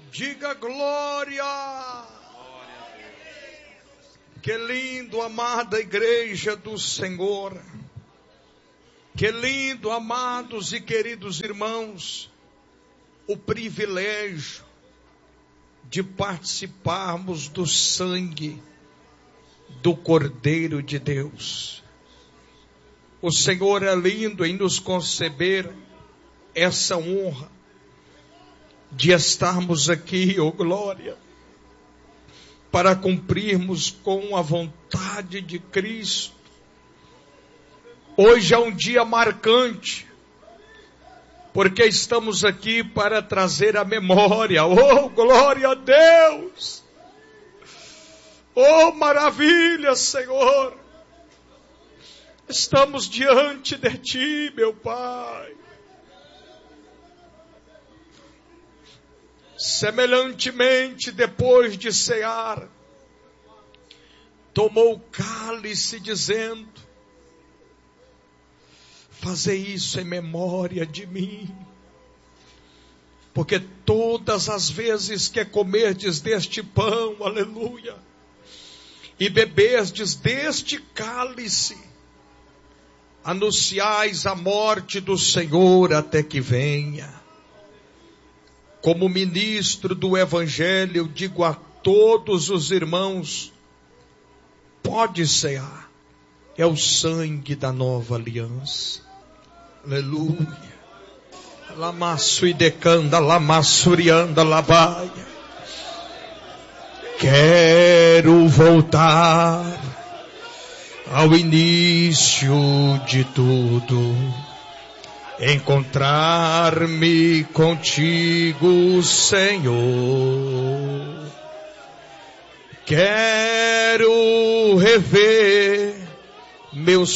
Diga glória. Que lindo, amada igreja do Senhor. Que lindo, amados e queridos irmãos, o privilégio de participarmos do sangue do Cordeiro de Deus. O Senhor é lindo em nos conceder essa honra de estarmos aqui, oh glória, para cumprirmos com a vontade de Cristo. Hoje é um dia marcante, porque estamos aqui para trazer a memória, oh glória a Deus, oh maravilha, Senhor, estamos diante de Ti, meu Pai. Semelhantemente, depois de cear, tomou o cálice dizendo: fazei isso em memória de mim, porque todas as vezes que comerdes deste pão, aleluia, e beberdes deste cálice, anunciais a morte do Senhor até que venha. Como ministro do Evangelho, digo a todos os irmãos: pode cear, é o sangue da nova aliança. Aleluia. Lamassuidecanda, lamassurianda, labaia. Quero voltar ao início de tudo, encontrar-me contigo, Senhor. Quero rever meus